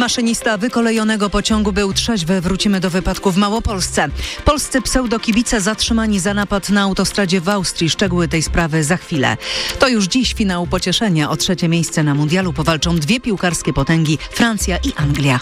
Maszynista wykolejonego pociągu był trzeźwy. Wrócimy do wypadku w Małopolsce. Polscy pseudokibice zatrzymani za napad na autostradzie w Austrii. Szczegóły tej sprawy za chwilę. To już dziś finał pocieszenia. O trzecie miejsce na mundialu powalczą dwie piłkarskie potęgi, Francja i Anglia.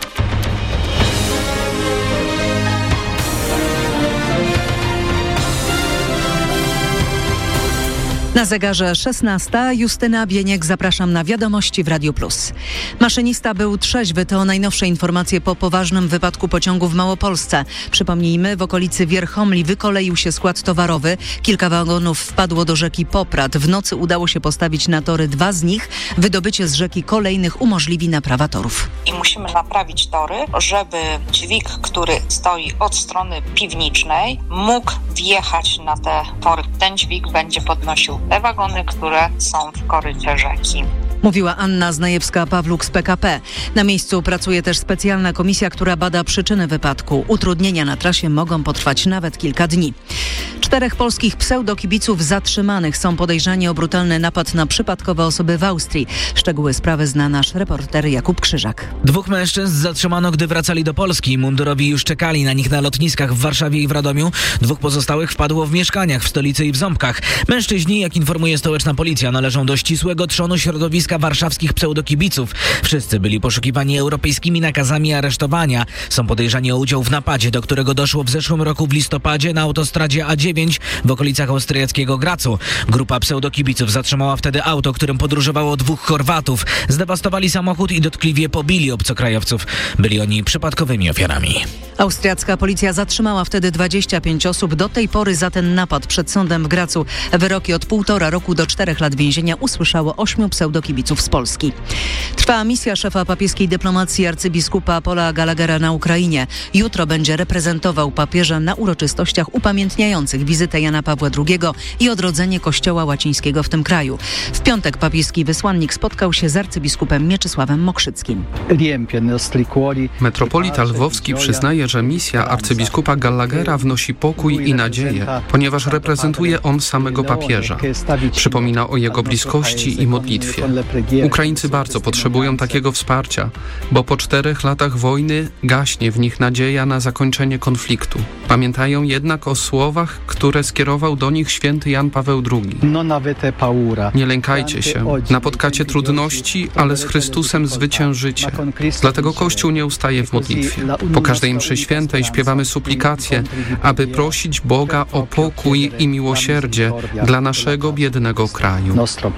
Na zegarze 16. Justyna Bieniek, zapraszam na wiadomości w Radiu Plus. Maszynista był trzeźwy, to najnowsze informacje po poważnym wypadku pociągu w Małopolsce. Przypomnijmy, w okolicy Wierchomli wykoleił się skład towarowy. Kilka wagonów wpadło do rzeki Poprad. W nocy udało się postawić na tory 2 z nich. Wydobycie z rzeki kolejnych umożliwi naprawa torów. I musimy naprawić tory, żeby dźwig, który stoi od strony piwnicznej, mógł wjechać na te tory. Ten dźwig będzie podnosił te wagony, które są w korycie rzeki. Mówiła Anna Znajewska-Pawluk z PKP. Na miejscu pracuje też specjalna komisja, która bada przyczyny wypadku. Utrudnienia na trasie mogą potrwać nawet kilka dni. 4 polskich pseudokibiców zatrzymanych. Są podejrzani o brutalny napad na przypadkowe osoby w Austrii. Szczegóły sprawy zna nasz reporter Jakub Krzyżak. 2 mężczyzn zatrzymano, gdy wracali do Polski. Mundurowi już czekali na nich na lotniskach w Warszawie i w Radomiu. 2 pozostałych wpadło w mieszkaniach w stolicy i w Ząbkach. Mężczyźni, jak informuje stołeczna policja, należą do ścisłego trzonu środowiska warszawskich pseudokibiców. Wszyscy byli poszukiwani europejskimi nakazami aresztowania. Są podejrzani o udział w napadzie, do którego doszło w zeszłym roku w listopadzie na autostradzie A9 w okolicach austriackiego Gracu. Grupa pseudokibiców zatrzymała wtedy auto, którym podróżowało 2 Chorwatów. Zdewastowali samochód i dotkliwie pobili obcokrajowców. Byli oni przypadkowymi ofiarami. Austriacka policja zatrzymała wtedy 25 osób. Do tej pory za ten napad przed sądem w Gracu wyroki od 1,5 roku do 4 lat więzienia usłyszało 8 pseudokibiców z Polski. Trwa misja szefa papieskiej dyplomacji arcybiskupa Paula Gallaghera na Ukrainie. Jutro będzie reprezentował papieża na uroczystościach upamiętniających wizytę Jana Pawła II i odrodzenie Kościoła łacińskiego w tym kraju. W piątek papieski wysłannik spotkał się z arcybiskupem Mieczysławem Mokrzyckim. Metropolita Lwowski przyznaje, że misja arcybiskupa Gallaghera wnosi pokój i nadzieję, ponieważ reprezentuje on samego papieża. Przypomina o jego bliskości i modlitwie. Ukraińcy bardzo potrzebują takiego wsparcia, bo po 4 latach wojny gaśnie w nich nadzieja na zakończenie konfliktu. Pamiętają jednak o słowach, które skierował do nich święty Jan Paweł II. Nie lękajcie się, napotkacie trudności, ale z Chrystusem zwyciężycie. Dlatego Kościół nie ustaje w modlitwie. Po każdej mszy świętej śpiewamy suplikacje, aby prosić Boga o pokój i miłosierdzie dla naszego biednego kraju.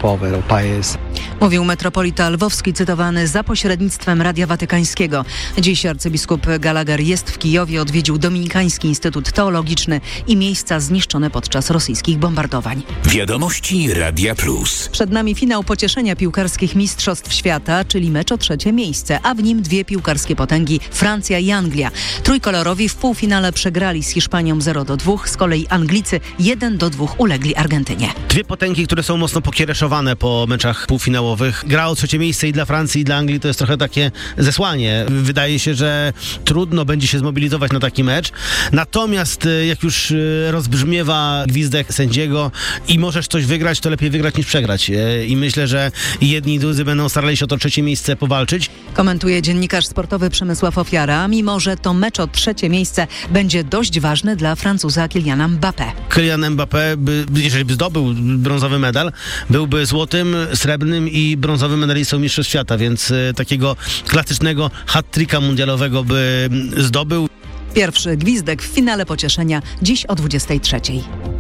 Mówił metropolita lwowski, cytowany za pośrednictwem Radia Watykańskiego. Dziś arcybiskup Gallagher jest w Kijowie, odwiedził Dominikański Instytut Teologiczny i miejsca zniszczone podczas rosyjskich bombardowań. Wiadomości Radia Plus. Przed nami finał pocieszenia piłkarskich Mistrzostw Świata, czyli mecz o 3. miejsce, a w nim 2 piłkarskie potęgi, Francja i Anglia. Trójkolorowi w półfinale przegrali z Hiszpanią 0-2, z kolei Anglicy 1-2 ulegli Argentynie. 2 potęgi, które są mocno pokiereszowane po meczach półfinałowych. Gra o 3. miejsce i dla Francji, i dla Anglii to jest trochę takie zesłanie. Wydaje się, że trudno będzie się zmobilizować na taki mecz. Natomiast jak już rozbrzmiewa gwizdek sędziego i możesz coś wygrać, to lepiej wygrać niż przegrać. I myślę, że jedni i drudzy będą starali się o to 3. miejsce powalczyć. Komentuje dziennikarz sportowy Przemysław Ofiara, mimo że to mecz o 3. miejsce będzie dość ważny dla Francuza Kyliana Mbappé. Kylian Mbappé, jeżeli by zdobył brązowy medal, byłby złotym, srebrnym i brązowym medalistą Mistrzostw Świata, więc takiego klasycznego hat-tricka mundialowego by zdobył. Pierwszy gwizdek w finale pocieszenia dziś o 23:00.